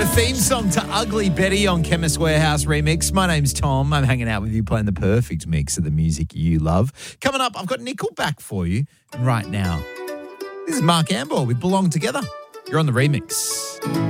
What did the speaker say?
The theme song to Ugly Betty on Chemist Warehouse Remix. My name's Tom. I'm hanging out with you playing the perfect mix of the music you love. Coming up, I've got Nickelback for you right now. This is Mark Amble with Belong Together. You're on the remix.